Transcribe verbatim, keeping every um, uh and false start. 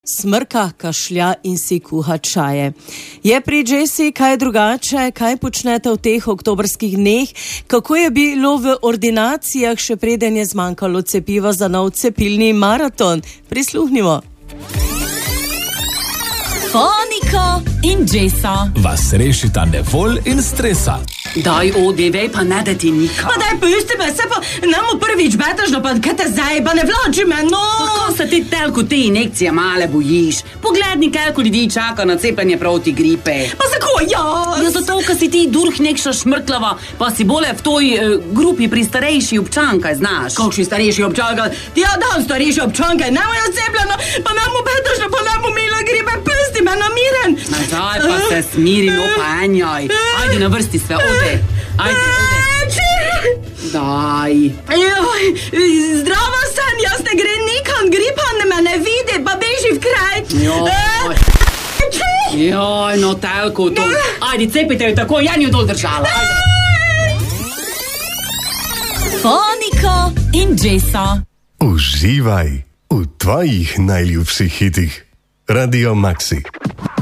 Smrka, kašlja in si kuha čaje. Je pri Jessi kaj drugače? Kaj počnete v teh oktobrskih dneh? Kako je bilo v ordinacijah, še preden je zmanjkalo cepiva za nov cepilni maraton? Prisluhnimo. Fonika in Jessa vas rešita nevolj in stresa. Daj, odi, vej pa ne da ti nikam. Pa daj, pusti me, se pa nemo prvič betaš, pa kaj te zdaj, pa ne vlači me, no! Kako se ti telko te injekcije male bojiš? Pogledni, koliko ljudi čaka na cepljenje proti gripe. Pa zako jaz? Ja, zato, ka si ti durh nekša šmrklava, pa si bole v toj uh, grupi pri starejši občankaj, znaš. Kakšni starejši občankaj? Ja, da, starejši občankaj, nemo je cepljeno, pa nemo betaš, pa nemo mila gripe, pusti me namiren. Nazaj pa se smiri, no pa enjaj. Ajde na vrsti sve, ode. Ajde, ode. Daj. Joj, zdrava sem, jaz ne gre nikam, gripa ne me ne vidi, pa beži v kraj. Joj. Joj, no telko to. Ajde, cepite jo tako, ja njo dol držala. Ajde. Fonika in Jessa. Uživaj v tvojih najljubših hitih. Radio Maxi.